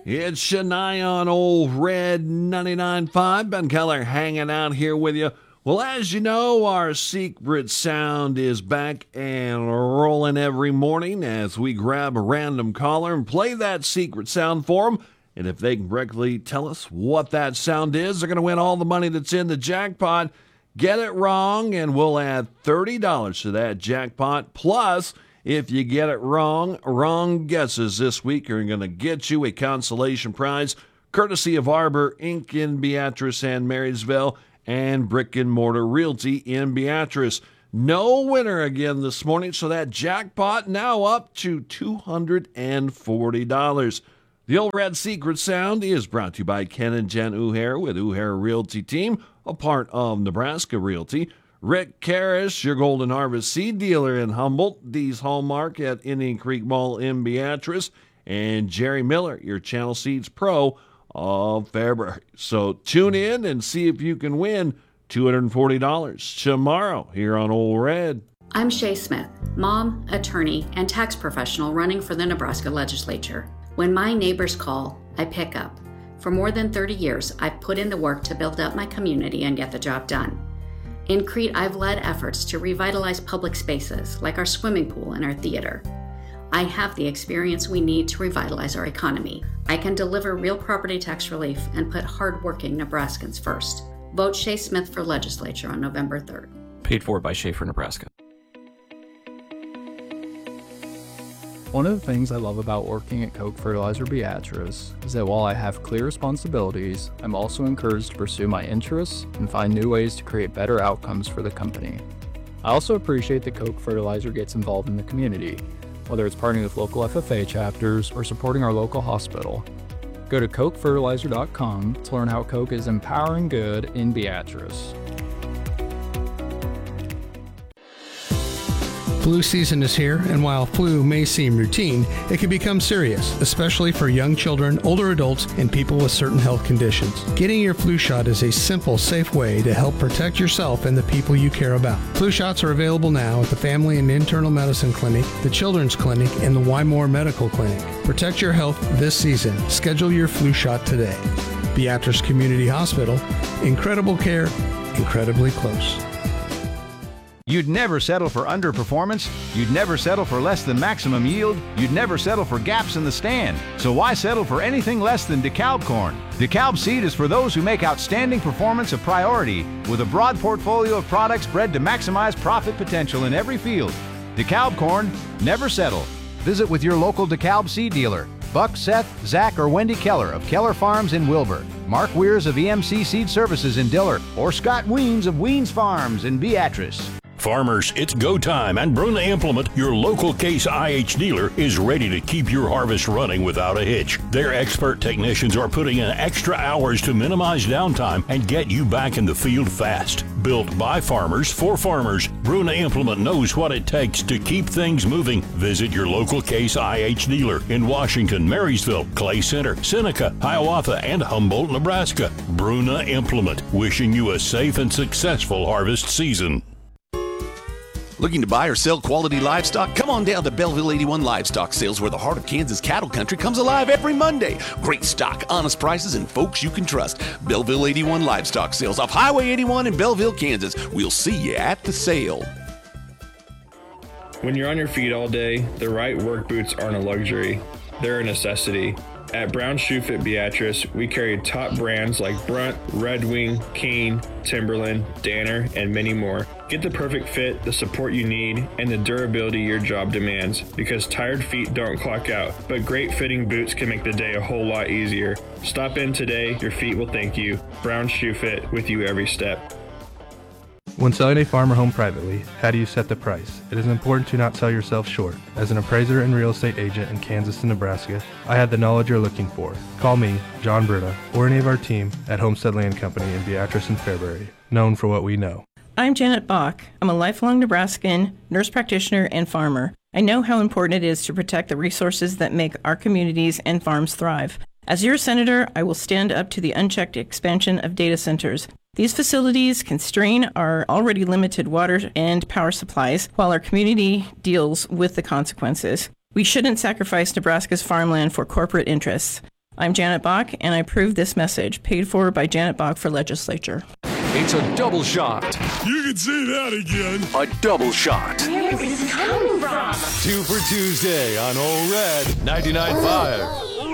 It's Shania on Old Red 99.5. Ben Keller hanging out here with you. Well, as you know, our secret sound is back and rolling every morning as we grab a random caller and play that secret sound for them. And if they can correctly tell us what that sound is, they're going to win all the money that's in the jackpot. Get it wrong, and we'll add $30 to that jackpot. Plus, if you get it wrong guesses this week are going to get you a consolation prize, courtesy of Arbor Inc. in Beatrice and Marysville and Brick and Mortar Realty in Beatrice. No winner again this morning, so that jackpot now up to $240. The Old Red Secret Sound is brought to you by Ken and Jen Uher with Uher Realty Team, a part of Nebraska Realty. Rick Karras, your Golden Harvest seed dealer in Humboldt, Dee's Hallmark at Indian Creek Mall in Beatrice, and Jerry Miller, your Channel Seeds Pro of Fairbury. So tune in and see if you can win $240 tomorrow here on Old Red. I'm Shay Smith, mom, attorney, and tax professional running for the Nebraska legislature. When my neighbors call, I pick up. For more than 30 years, I've put in the work to build up my community and get the job done. In Crete, I've led efforts to revitalize public spaces like our swimming pool and our theater. I have the experience we need to revitalize our economy. I can deliver real property tax relief and put hardworking Nebraskans first. Vote Shay Smith for legislature on November 3rd. Paid for by Schaefer, Nebraska. One of the things I love about working at Koch Fertilizer Beatrice is that while I have clear responsibilities, I'm also encouraged to pursue my interests and find new ways to create better outcomes for the company. I also appreciate that Koch Fertilizer gets involved in the community, whether it's partnering with local FFA chapters or supporting our local hospital. Go to kochfertilizer.com to learn how Koch is empowering good in Beatrice. Flu season is here, and while flu may seem routine, it can become serious, especially for young children, older adults, and people with certain health conditions. Getting your flu shot is a simple, safe way to help protect yourself and the people you care about. Flu shots are available now at the Family and Internal Medicine Clinic, the Children's Clinic, and the Wymore Medical Clinic. Protect your health this season. Schedule your flu shot today. Beatrice Community Hospital. Incredible care, incredibly close. You'd never settle for underperformance. You'd never settle for less than maximum yield. You'd never settle for gaps in the stand. So why settle for anything less than DeKalb corn? DeKalb seed is for those who make outstanding performance a priority with a broad portfolio of products bred to maximize profit potential in every field. DeKalb corn, never settle. Visit with your local DeKalb seed dealer. Buck, Seth, Zach, or Wendy Keller of Keller Farms in Wilbur. Mark Weirs of EMC Seed Services in Diller. Or Scott Weens of Weens Farms in Beatrice. Farmers, it's go time, and Bruna Implement, your local Case IH dealer, is ready to keep your harvest running without a hitch. Their expert technicians are putting in extra hours to minimize downtime and get you back in the field fast. Built by farmers for farmers, Bruna Implement knows what it takes to keep things moving. Visit your local Case IH dealer in Washington, Marysville, Clay Center, Seneca, Hiawatha, and Humboldt, Nebraska. Bruna Implement, wishing you a safe and successful harvest season. Looking to buy or sell quality livestock? Come on down to Belleville 81 Livestock Sales, where the heart of Kansas cattle country comes alive every Monday. Great stock, honest prices, and folks you can trust. Belleville 81 Livestock Sales off Highway 81 in Belleville, Kansas. We'll see you at the sale. When you're on your feet all day, the right work boots aren't a luxury. They're a necessity. At Brown Shoe Fit Beatrice, we carry top brands like Brunt, Red Wing, Kane, Timberland, Danner, and many more. Get the perfect fit, the support you need, and the durability your job demands, because tired feet don't clock out, but great fitting boots can make the day a whole lot easier. Stop in today, your feet will thank you. Brown Shoe Fit, with you every step. When selling a farm or home privately, how do you set the price? It is important to not sell yourself short. As an appraiser and real estate agent in Kansas and Nebraska, I have the knowledge you're looking for. Call me, John Bruna, or any of our team at Homestead Land Company in Beatrice and Fairbury, known for what we know. I'm Janet Bach. I'm a lifelong Nebraskan, nurse practitioner, and farmer. I know how important it is to protect the resources that make our communities and farms thrive. As your senator, I will stand up to the unchecked expansion of data centers. These facilities constrain our already limited water and power supplies while our community deals with the consequences. We shouldn't sacrifice Nebraska's farmland for corporate interests. I'm Janet Bach, and I approve this message, paid for by Janet Bach for Legislature. It's a double shot. You can say that again. A double shot. Where is this coming from? 2 for Tuesday on Old Red 99.5.